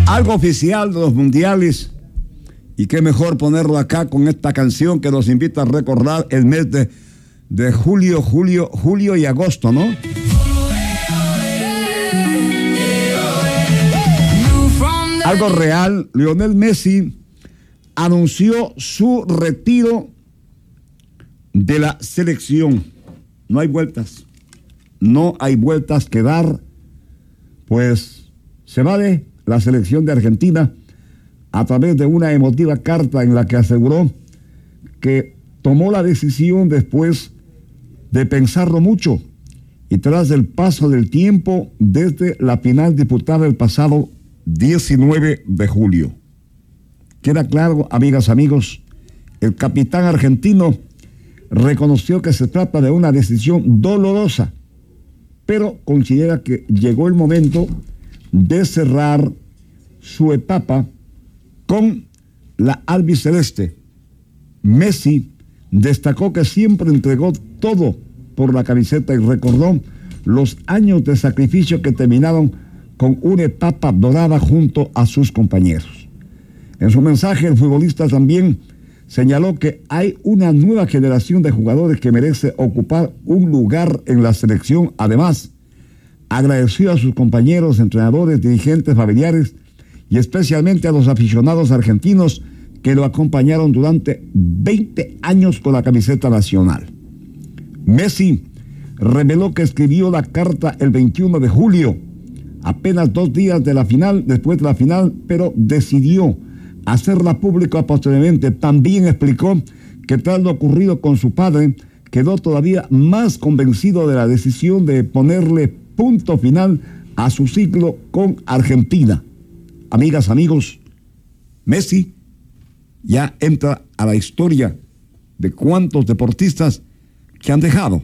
Algo oficial de los mundiales. Y qué mejor ponerlo acá con esta canción que nos invita a recordar el mes de julio y agosto, ¿no? Algo real. Lionel Messi anunció su retiro de la selección. No hay vueltas. No hay vueltas que dar. Pues se va de la selección de Argentina a través de una emotiva carta en la que aseguró que tomó la decisión después de pensarlo mucho y tras el paso del tiempo desde la final disputada el pasado 19 de julio. Queda claro, amigas, amigos, el capitán argentino reconoció que se trata de una decisión dolorosa, pero considera que llegó el momento de cerrar su etapa con la albiceleste. Messi destacó que siempre entregó todo por la camiseta y recordó los años de sacrificio que terminaron con una etapa dorada junto a sus compañeros. En su mensaje, el futbolista también señaló que hay una nueva generación de jugadores que merece ocupar un lugar en la selección. Además, agradeció a sus compañeros, entrenadores, dirigentes, familiares y especialmente a los aficionados argentinos que lo acompañaron durante 20 años con la camiseta nacional. Messi reveló que escribió la carta el 21 de julio, apenas 2 días de la final, después de la final, pero decidió hacerla pública posteriormente. También explicó que tras lo ocurrido con su padre, quedó todavía más convencido de la decisión de ponerle punto final a su ciclo con Argentina. Amigas, amigos, Messi ya entra a la historia de cuántos deportistas que han dejado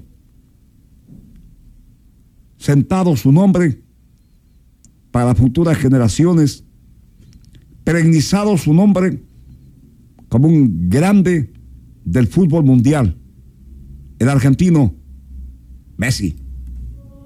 sentado su nombre para futuras generaciones, perennizado su nombre como un grande del fútbol mundial, el argentino Messi.